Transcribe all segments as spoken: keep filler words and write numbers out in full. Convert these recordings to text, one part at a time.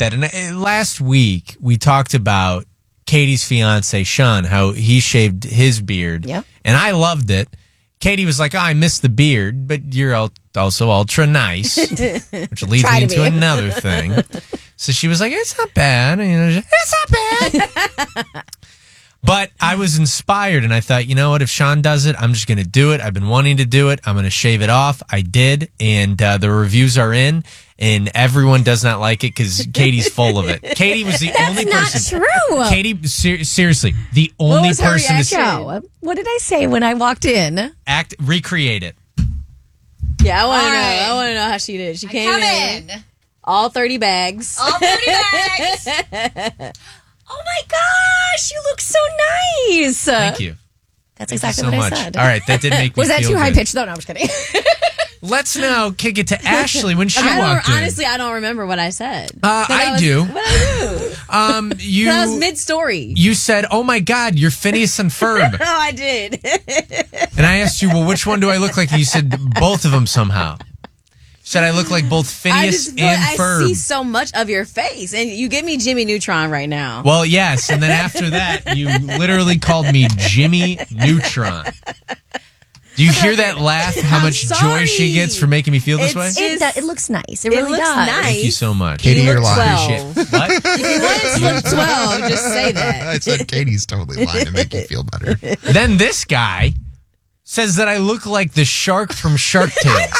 that. And uh, last week, we talked about Katie's fiance, Sean, how he shaved his beard. Yep. And I loved it. Katie was like, oh, I miss the beard, but you're also ultra nice, which leads me into another thing. So she was like, it's not bad. You know, it's not bad. But I was inspired, and I thought, you know what? If Sean does it, I'm just going to do it. I've been wanting to do it. I'm going to shave it off. I did, and uh, the reviews are in, and everyone does not like it because Katie's full of it. Katie was the That's only not person. true. Katie, ser- seriously, the only what was her person reaction? to What did I say when I walked in? act recreate it. Yeah, I want to know. right. I want to know how she did. She came Come in, in. all thirty bags. All thirty bags. Oh my gosh, you look so nice. Thank you. That's Thank exactly you so what much. I said. All right, that did make me Was that feel too high good. pitched though? No, I'm just kidding. Let's now kick it to Ashley when she I walked don't, in. honestly, I don't remember what I said. Uh, But I was- do. What I do? Um, you That was mid-story. you said, "Oh my God, you're Phineas and Ferb," Oh, I did. and I asked you, "Well, which one do I look like?" And you said both of them somehow. You said I look like both I Phineas just, and I Ferb. see so much of your face, and you give me Jimmy Neutron right now. Well, yes, and then after that, you literally called me Jimmy Neutron. Do you hear that laugh? How I'm much joy sorry. she gets for making me feel this It's- way? It, does, it looks nice. It It really looks does. nice. Thank you so much. Katie, You you're look lying. twelve. What? If you want to look twelve, just say that. I said Katie's totally lying to make you feel better. Then this guy says that I look like the shark from Shark Tales.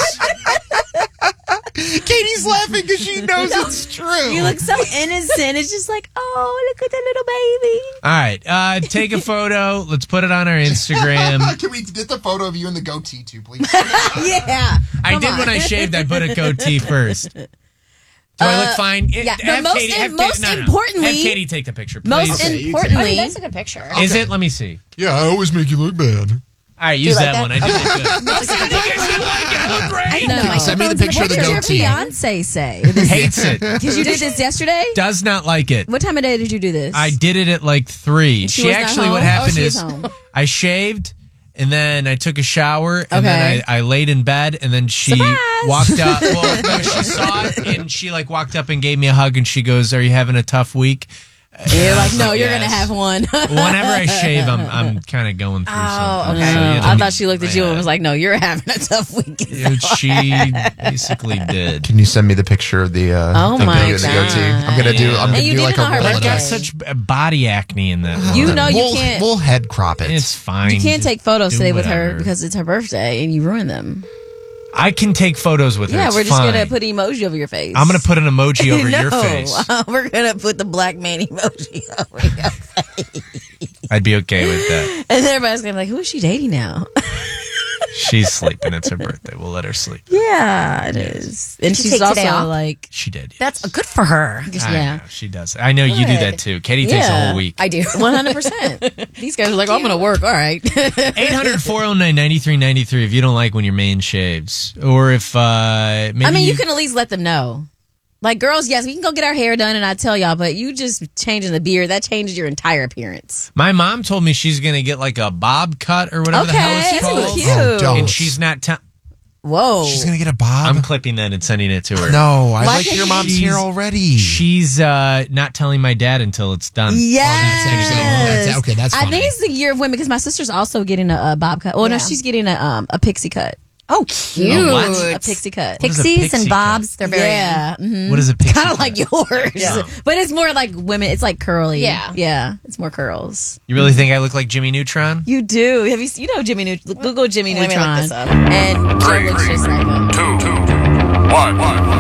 Katie's laughing because she knows it's true. You look so innocent. It's just like, oh, look at the little baby. All right, uh, take a photo. Let's put it on our Instagram. Can we get the photo of you in the goatee too, please? Yeah. I Come did on. when I shaved. I put a goatee first. Do I look fine? yeah, Have but most Katie, have im- most Katie, no, no. importantly- have Katie take the picture, please. Most Okay, you can- importantly, That's a good picture. Is it? Let me see. Yeah, I always make you look bad. All right, use like that, that? one. I did it good. Most of the guys are like, I look great. no. Can you send me the picture What of the did your goatee? fiance say? Hates it. Because you did this yesterday? Does not like it. What time of day did you do this? I did it at like three. She She, was not actually, home? what Oh, happened she was is home. I shaved and then I took a shower and Okay. then I, I laid in bed and then she Surprise! walked up. Well, no, she saw it and she like walked up and gave me a hug and she goes, "Are you having a tough week?" You're like, no, you're Yes. going to have one. Whenever I shave, I'm I'm kind of going through Oh, something. okay. So, you know, I thought she looked at you yeah. and was like, no, you're having a tough week. Yeah, she basically did. Can you send me the picture of the uh Oh the my goatee? God. I'm gonna do I'm And gonna you do did like it on a her roll I've of got birthday. dice. such body acne in that. You one. know you we'll, can't- we'll head crop it. It's fine. You can't take photos Do today with her whatever. because it's her birthday and you ruin them. I can take photos with her. Yeah, It's we're just fine. going to put emoji over your face. I'm going to put an emoji over no, your face. we're going to put the black man emoji over your face. I'd be okay with that. And everybody's going to be like, who is she dating now? She's sleeping. It's her birthday. We'll let her sleep. Yeah, it is. And she she's take today also off? like, She did. Yes. That's good for her. just, I yeah. know, she does. I know you do that too. Katie takes a Yeah. whole week. I do. one hundred percent. These guys are like, oh, I'm going to work. All right. eight hundred, four oh nine, ninety-three ninety-three if you don't like when your man shaves. Or if uh, maybe I mean, you can at least let them know. Like, girls, yes, we can go get our hair done, and I tell y'all, but you just changing the beard, that changes your entire appearance. My mom told me she's going to get like a bob cut or whatever the hell Okay, it's that's called. cute. Oh, don't. And she's not telling. Whoa. She's gonna get a bob. I'm clipping that and sending it to her. no, I Why like can't your mom's she's- hair already. She's uh, not telling my dad until it's done. Yes. That's- okay, that's I funny. think it's the year of women because my sister's also getting a, a bob cut. Well, no, Yeah. she's getting a um a pixie cut. Oh, cute. A what? A pixie cut. What is a Pixies pixie and bobs, they're very. yeah. Mm-hmm. What is a pixie Kind of cut? like yours. Yeah. But it's more like women. It's like curly. Yeah. Yeah. It's more curls. You really think I look like Jimmy Neutron? You do. Have you you know Jimmy Neutron? Google Jimmy Let me look Neutron. this up. And Joe looks just like him. Two, two, one, one.